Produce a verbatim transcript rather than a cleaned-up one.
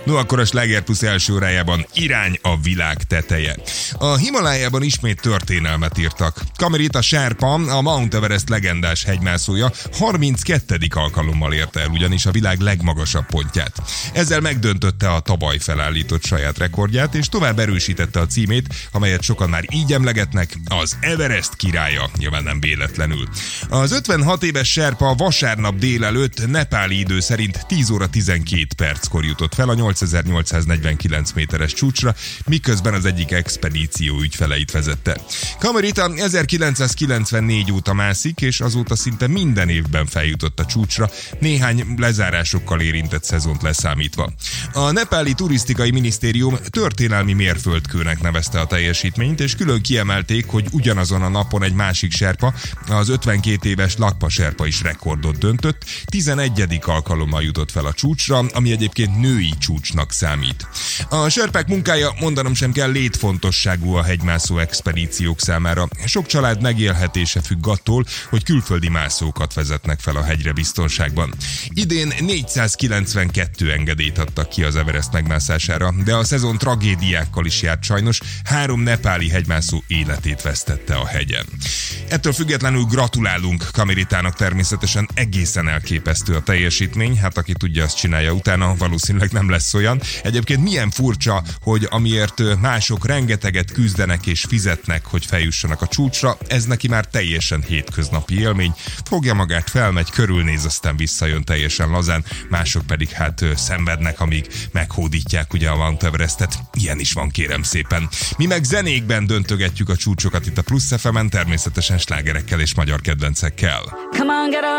No, akkor a slágerpusz első órájában irány a világ teteje. A Himalájában ismét történelmet írtak. Kamerita Sherpa, a Mount Everest legendás hegymászója harminckettedik alkalommal érte el ugyanis a világ legmagasabb pontját. Ezzel megdöntötte a tavaly felállított saját rekordját, és tovább erősítette a címét, amelyet sokan már így emlegetnek, az Everest királya, nyilván nem véletlenül. Az ötvenhat éves Sherpa vasárnap délelőtt nepáli idő szerint tíz óra tizenkét perckor jutott fel a nyolcezer-nyolcszáznegyvenkilenc méteres csúcsra, miközben az egyik expedíció ügyfeleit vezette. Kamerita ezerkilencszázkilencvennégy óta mászik, és azóta szinte minden évben feljutott a csúcsra, néhány lezárásokkal érintett szezont leszámítva. A nepáli turisztikai minisztérium történelmi mérföldkőnek nevezte a teljesítményt, és külön kiemelték, hogy ugyanazon a napon egy másik serpa, az ötvenkét éves Lakpa Sherpa is rekordot döntött, tizenegyedik alkalommal jutott fel a csúcsra, ami egyébként női csúcsnak számít. A serpák munkája, mondanom sem kell, létfontosságú a hegymászó expedíciók számára. Sok család megélhetése függ attól, hogy külföldi mászókat vezetnek fel a hegyre biztonságban. Idén négyszázkilencvenkettő engedélyt adtak ki az Everest megmászására, de a szezon tragédiákkal is járt sajnos, három nepáli hegymászó életét vesztette a hegyen. Ettől függetlenül gratulálunk Kameritának, természetesen egészen elképesztő a teljesítmény, hát aki tudja, azt csinálja utána, valószínűleg nem lesz olyan. Egyébként milyen furcsa, hogy amiért mások rengeteget küzdenek és fizetnek, hogy feljussanak a csúcsra, ez neki már teljesen hétköznapi élmény. Fogja magát, felmegy, körülnéz, aztán visszajön teljesen lazán, mások pedig hát szenvednek, amíg meghódítják ugye a Mount Everestet. Ilyen is van, kérem szépen. Mi meg zenékben döntögetjük a csúcsokat itt a Plusz ef emen, természetesen slágerekkel és magyar kedvencekkel. Come on, get up.